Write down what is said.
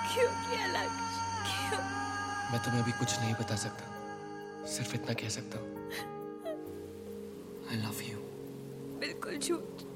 क्यों किया लक्ष्य, क्यों? मैं तुम्हें अभी कुछ नहीं बता सकता, सिर्फ इतना कह सकता हूँ, I love you। बिल्कुल झूठ।